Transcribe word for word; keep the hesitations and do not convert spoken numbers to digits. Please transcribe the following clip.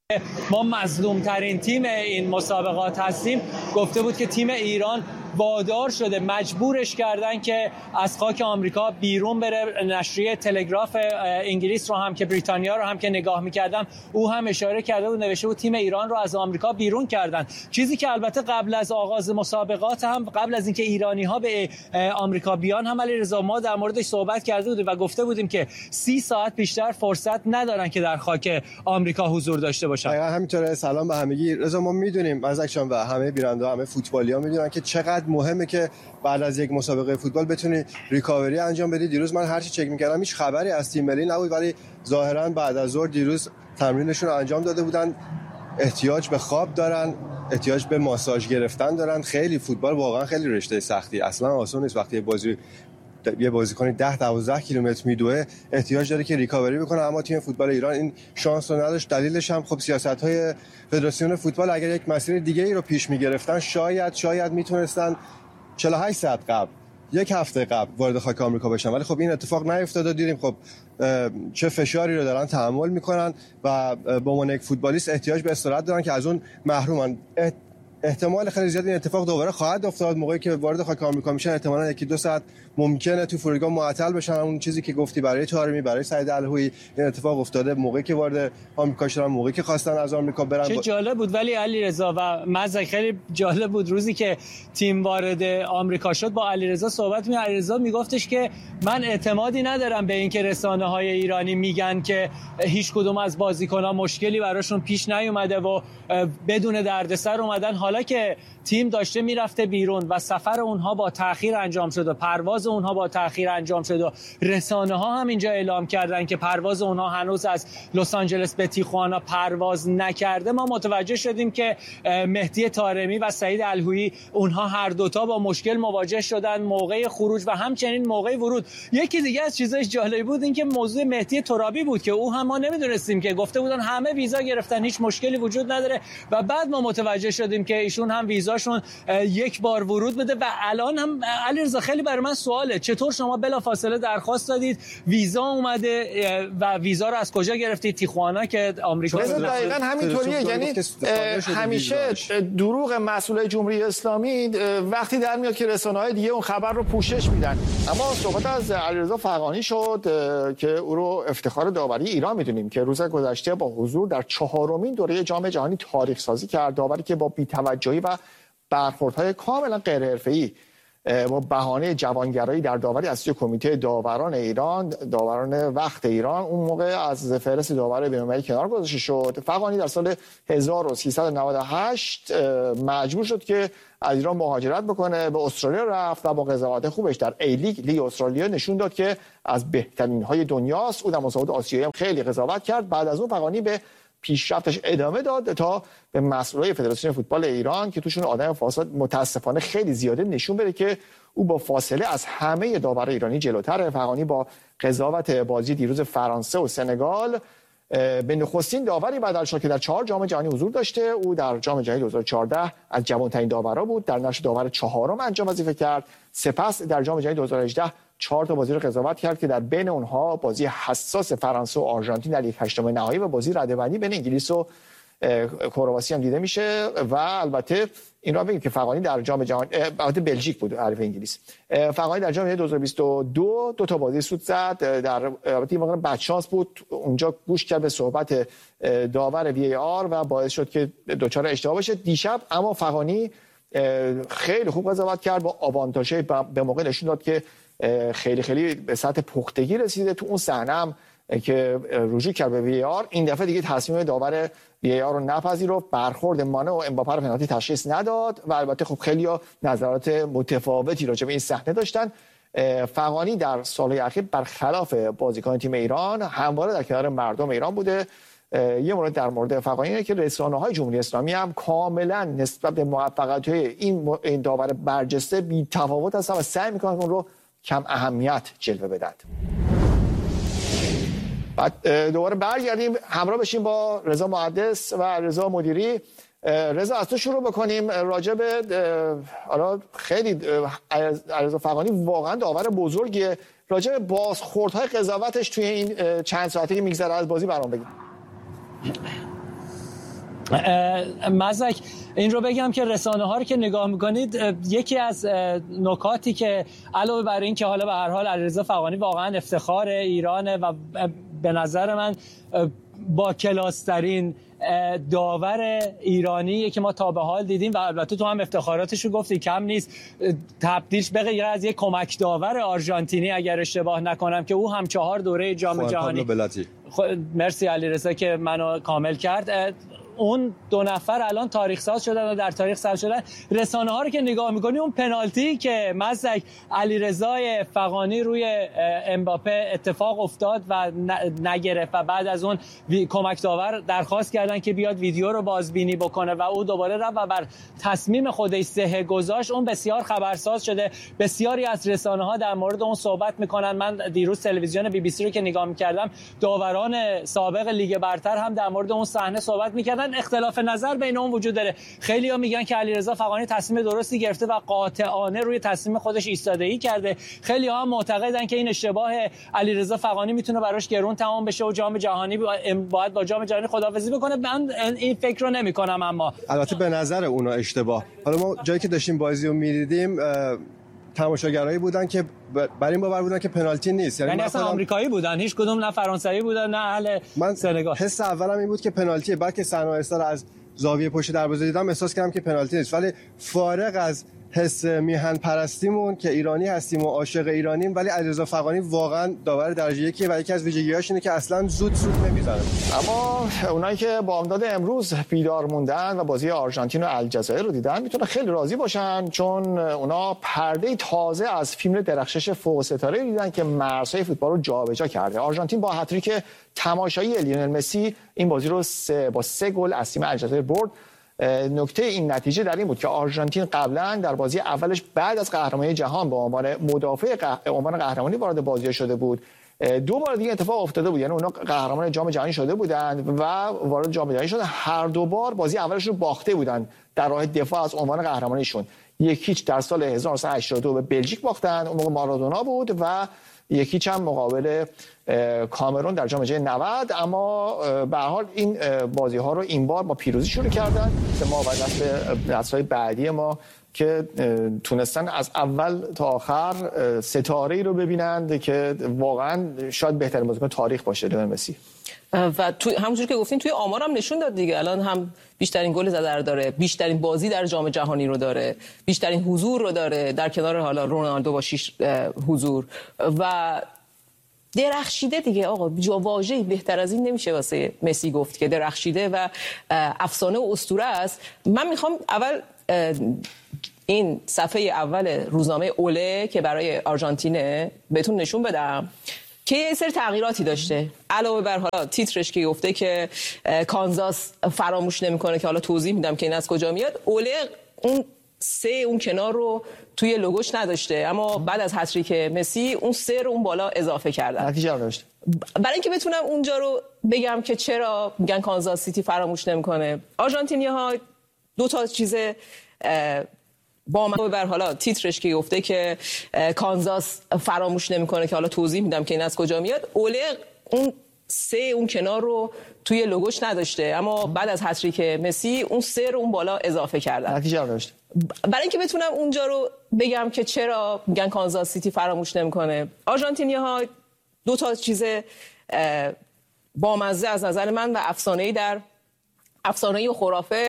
ما مظلوم ترین تیم این مسابقات هستیم، گفته بود که تیم ایران وادار شده، مجبورش کردن که از خاک آمریکا بیرون بره. نشریه تلگراف انگلیس رو هم که بریتانیا رو هم که نگاه می‌کردم، او هم اشاره کرده بود، نوشته بود تیم ایران رو از آمریکا بیرون کردن. چیزی که البته قبل از آغاز مسابقات هم، قبل از اینکه ایرانی‌ها به آمریکا بیان هم، علیرضا ما در موردش صحبت کرده بودیم و گفته بودیم که سی ساعت بیشتر فرصت ندارن که در خاک آمریکا حضور داشته باشن. همینطوره. سلام به همگی. رضا، ما میدونیم از جان و همه بیننده، همه فوتبالی‌ها میدونن که چقدر مهمه که بعد از یک مسابقه فوتبال بتونی ریکاوری انجام بدی. دیروز من هر چی چک می‌کردم هیچ خبری از تیم ملی نبود، ولی ظاهرا بعد از ظهر دیروز تمرینشون رو انجام داده بودن. احتیاج به خواب دارن، احتیاج به ماساژ گرفتن دارن. خیلی فوتبال واقعا خیلی رشته سختی، اصلا آسون نیست. وقتی بازی یه بازیکن ده دوازده کیلومتر میدوه احتیاج داره که ریکاوری بکنه، اما تیم فوتبال ایران این شانس رو نداشت. دلیلش هم خب سیاست‌های فدراسیون فوتبال. اگر یک مسیر دیگه ای رو پیش می‌گرفتن شاید شاید میتونستن چهل و هشت ساعت قبل، یک هفته قبل وارد خاک آمریکا بشن، ولی خب این اتفاق نیفتاد. دیدیم خب چه فشاری رو دارن تحمل میکنن و به عنوان یک فوتبالیست احتیاج به استراحت دارن که از اون محرومن. احتمال خیلی زیاد این اتفاق دوباره خواهد افتاد. موقعی که وارد خاک آمریکا میشن احتمالاً یکی دو ساعت ممکنه تو فرودگاه معطل بشن. اون چیزی که گفتی برای طارمی، برای سعید الهویی این اتفاق افتاده موقعی که وارد آمریکا شدن، موقعی که خواستن از آمریکا برن. چه جالب بود. ولی علیرضا و مزه خیلی جالب بود، روزی که تیم وارد آمریکا شد با علیرضا صحبت می علیرضا میگفتش که من اعتمادی ندارم به اینکه رسانه‌های ایرانی میگن که هیچ کدوم از بازیکن‌ها مشکلی براشون پیش نیومده و بدون دردسر اومدن، حالا که تیم داشته میرفته بیرون و سفر اونها با تأخیر انجام شد و پرواز اونها با تأخیر انجام شد و رسانه ها هم اینجا اعلام کردن که پرواز اونها هنوز از لس آنجلس به تیخوانا پرواز نکرده، ما متوجه شدیم که مهدی طارمی و سعید الهویی اونها هر دوتا با مشکل مواجه شدن موقع خروج و همچنین موقع ورود. یکی دیگه از چیزای جالبی بود این که موضوع مهدی ترابی بود که او هم ما نمیدونستیم، که گفته بودن همه ویزا گرفتن، هیچ مشکلی وجود نداره، و بعد ما متوجه شدیم که ایشون هم ویزاشون یک بار ورود بده. و الان هم علیرضا خیلی برای من سواله، چطور شما بلافاصله درخواست دادید، ویزا اومده و ویزا رو از کجا گرفتید؟ تیخوانا که آمریکا. دقیقاً همینطوریه. یعنی همیشه دروغ مسئولای جمهوری اسلامی وقتی در میاد که رسانه‌های دیگه اون خبر رو پوشش میدن. اما صحبت از علیرضا فغانی شد که او رو افتخار داوری ایران میدونیم که روز گذشته با حضور در چهارمین دوره جام جهانی تاریخ سازی کرد. داوری که با بی‌توجهی و برخوردهای کاملا غیر حرفه‌ای با بهانه جوانگرایی در داوری از سوی کمیته داوران ایران، داوران وقت ایران، اون موقع از فهرست داور بین‌المللی کنار گذاشته شد. فغانی در سال هزار و سیصد و نود و هشت مجبور شد که از ایران مهاجرت بکنه، به استرالیا رفت و با قضاوت خوبش در ای لیگ لیگ استرالیا نشون داد که از بهترین های دنیاست. او در مسابقات آسیایی هم خیلی قضاوت کرد. بعد از اون فغانی به پیشرفتش ادامه داد تا به مسئولای فدراسیون فوتبال ایران که توشون آدم فاسد متاسفانه خیلی زیاده نشون بده که او با فاصله از همه داورای ایرانی جلوتره. فغانی با قضاوت بازی دیروز فرانسه و سنگال به نخستین داوری بدل شد که در چهار جام جهانی حضور داشته. او در جام جهانی دو هزار و چهارده از جوان‌ترین داورا بود، در نقش داور چهارم انجام وظیفه کرد. سپس در جام جهانی دو هزار و هجده چهار تا بازی رو قضاوت کرد که در بین اونها بازی حساس فرانسه و آرژانتین در یک هشتم نهایی و بازی رده‌بندی بین انگلیس و کرواسی هم دیده میشه. و البته این را بگیم که فغانی در جام جهانی، البته بلژیک بود حریف انگلیس، فغانی در جام جهانی دو هزار و بیست و دو دو تا بازی سود زد. در البته این واقعا بدشانس بود، اونجا گوش کرد به صحبت داور وی ای آر و باعث شد که دچار اشتباه بشه دیشب. اما فغانی خیلی خوب قضاوت کرد، با آوانتاژهای به موقع نشون داد که خیلی خیلی به سطح پختگی رسیده. تو اون صحنه هم که رجوع کرد به وی ای آر، این دفعه دیگه تصمیم داور وی ای آر رو نپذیرفت، برخورد مانه و امباپه رو پنالتی تشخیص نداد و البته خب خیلی‌ها نظرات متفاوتی راجع به این صحنه داشتن. فغانی در سال‌های اخیر برخلاف بازیکن تیم ایران همواره در کنار مردم ایران بوده. یه مورد در مورد فغانی اینه که رسانه‌های جمهوری اسلامی هم کاملا نسبت به موفقیت‌های این این داور برجسته بی‌تفاوت هستن و سعی می‌کنن اون رو کم اهمیت جلوه بدن. بعد دوباره برگردیم همراه بشیم با رضا محدث و رضا مدیری. رضا از تو شروع بکنیم راجع به حالا خیلی رضا فغانی واقعا داور بزرگیه، راجع به بازخوردهای قضاوتش توی این چند ساعته که میگذره از بازی برام بگیم. مزک این رو بگم که رسانه ها رو که نگاه میکنید، یکی از نکاتی که علاوه بر این که حالا به هر حال علیرضا فغانی واقعا افتخار ایرانه و به نظر من با کلاسترین داور ایرانیه که ما تا به حال دیدیم و البته تو هم افتخاراتش رو گفتی کم نیست، تبدیلش به غیر از یک کمک داور آرژانتینی اگر اشتباه نکنم که او هم چهار دوره جام جهانی. مرسی علیرضا که منو کامل کرد. اون دو نفر الان تاریخ ساز شدن و در تاریخ ثبت شدن. رسانه ها رو که نگاه میکنی، اون پنالتی که مزک علیرضا فغانی روی امباپه اتفاق افتاد و نگرفت و بعد از اون کمک داور درخواست کردن که بیاد ویدیو رو بازبینی بکنه و او دوباره رفت و بر تصمیم خودش صحه گذاشت، اون بسیار خبرساز شده. بسیاری از رسانه ها در مورد اون صحبت میکنن. من دیروز تلویزیون بی بی سی رو که نگاه میکردم، داوران سابق لیگ برتر هم در مورد اون صحنه صحبت میکردن. اختلاف نظر بین اون وجود داره. خیلی‌ها میگن که علیرضا فغانی تصمیم درستی گرفته و قاطعانه روی تصمیم خودش ایستادگی کرده. خیلی‌ها هم معتقدن که این اشتباه علیرضا فغانی میتونه براش گرون تمام بشه و جام جهانی باید با جام جهانی خداحافظی بکنه. من این فکر رو نمی‌کنم. اما البته به نظر اونا اشتباه. حالا ما جایی که داشتیم بازی رو می‌دیدیم، تماشاگرایی بودن که بر این باور بودن که پنالتی نیست. یعنی اصلا آمریکایی بودن، هیچ کدوم نه فرانسوی بودن نه اهل سنگال. حس اولم این بود که پنالتی، بعد که صحنه استار از زاویه پشت دروازه دیدم احساس کردم که پنالتی نیست. ولی فارغ از حس میهن پرستیمون که ایرانی هستیم و عاشق ایرانیم، ولی علیرضا فغانی واقعا داور درجه یکیه و یکی از ویژگی‌هاش اینه که اصلا زود زود نمیزنه. اما اونایی که با امداد امروز بیدار موندن و بازی آرژانتین و الجزایر رو دیدن میتونن خیلی راضی باشن، چون اونا پرده تازه از فیلم درخشش فوق ستاره دیدن که مرزهای فوتبال رو جابجا کرده. آرژانتین با هتریک تماشایی لیونل مسی این بازی رو سه با سه گل از تیم الجزایر برد. نکته این نتیجه در این بود که آرژانتین قبلا در بازی اولش بعد از قهرمانی جهان به عنوان مدافع عنوان قهرمانی وارد بازی شده بود. دو بار دیگه اتفاق افتاده بود، یعنی اونا قهرمان جام جهانی شده بودند و وارد جام جهانی شدن. هر دو بار بازی اولش رو باخته بودند در راه دفاع از عنوان قهرمانیشون. یکیچ در سال هزار و نهصد و هشتاد و دو به بلژیک باختن، اون موقع مارادونا بود، و یکی چند مقابل کامرون در جام جهانی نود. اما به هر حال این بازی ها رو این بار با پیروزی شروع کردن که ما بعد به نسل‌های بعدی ما که تونستن از اول تا آخر ستاره‌ای رو ببینند که واقعا شاید بهترین بازیکن تاریخ باشه، لیونل مسی. و تو همونجوری که گفتین توی آمار هم نشون داد دیگه. الان هم بیشترین گل زده رو داره، بیشترین بازی در جام جهانی رو داره، بیشترین حضور رو داره در کنار حالا رونالدو با شش حضور و درخشیده دیگه. آقا واژه‌ای بهتر از این نمیشه واسه مسی گفت که درخشیده و افسانه و اسطوره است. من میخوام اول این صفحه اول روزنامه اوله که برای آرژانتینه بهتون نشون بدم که یه سری تغییراتی داشته. علاوه بر حالا تیترش که گفته که کانزاس فراموش نمیکنه، که حالا توضیح میدم که این از کجا میاد. اوله اون سه اون کنار رو توی لوگوش نداشته، اما بعد از هتریک مسی اون سه رو اون بالا اضافه کردن. نتیجه داشت. برای اینکه بتونم اونجا رو بگم که چرا میگن کانزاس سیتی فراموش نمیکنه، آرژانتینی‌ها دو تا چیز با من بر حالا تیترش که گفته که کانزاس فراموش نمیکنه، که حالا توضیح میدم که این از کجا میاد. اوله اون سه اون کنار رو توی لوگوش نداشته، اما بعد از هتریک مسی اون سه رو اون بالا اضافه کردن. نتیجه داشت. برای اینکه بتونم اونجا رو بگم که چرا میگن کانزاس سیتی فراموش نمیکنه، آرژانتینی‌ها دو تا چیز بامزه از نظر من و افسانه‌ای در افسانه‌ای و خرافه